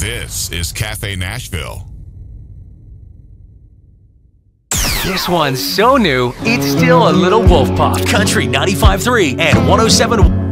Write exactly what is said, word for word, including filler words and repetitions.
This is Cafe Nashville. This one's so new, it's still a little wolf pop. Country ninety-five point three and one oh seven.